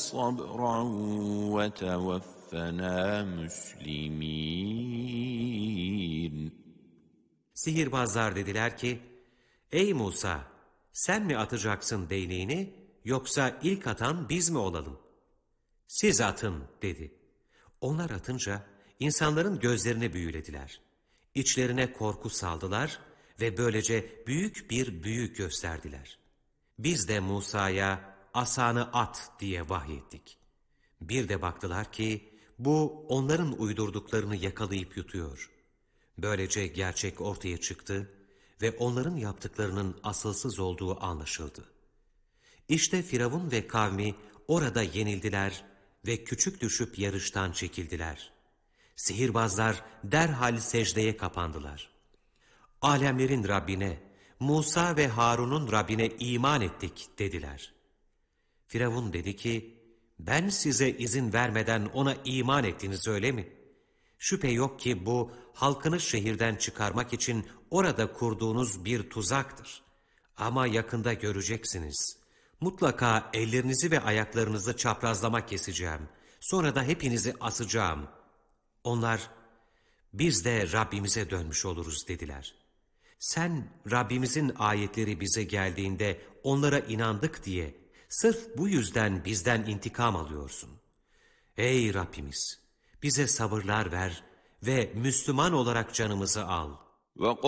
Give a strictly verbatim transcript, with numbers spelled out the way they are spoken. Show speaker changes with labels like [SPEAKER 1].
[SPEAKER 1] صبرا وتوفنا مسلمين.
[SPEAKER 2] Sihirbazlar dediler ki, ey Musa, sen mi atacaksın değneğini, yoksa ilk atan biz mi olalım? Siz atın dedi. Onlar atınca insanların gözlerini büyülediler. İçlerine korku saldılar ve böylece büyük bir büyü gösterdiler. Biz de Musa'ya asanı at diye vahyettik. Bir de baktılar ki bu onların uydurduklarını yakalayıp yutuyor. Böylece gerçek ortaya çıktı ve onların yaptıklarının asılsız olduğu anlaşıldı. İşte Firavun ve kavmi orada yenildiler ve küçük düşüp yarıştan çekildiler. Sihirbazlar derhal secdeye kapandılar. Alemlerin Rabbine, Musa ve Harun'un Rabbine iman ettik dediler. Firavun dedi ki, ben size izin vermeden ona iman ettiniz öyle mi? Şüphe yok ki bu halkını şehirden çıkarmak için orada kurduğunuz bir tuzaktır. Ama yakında göreceksiniz. Mutlaka ellerinizi ve ayaklarınızı çaprazlama keseceğim. Sonra da hepinizi asacağım. Onlar, biz de Rabbimize dönmüş oluruz dediler. Sen Rabbimizin ayetleri bize geldiğinde onlara inandık diye sırf bu yüzden bizden intikam alıyorsun. Ey Rabbimiz! Bize sabırlar ver ve Müslüman olarak canımızı al.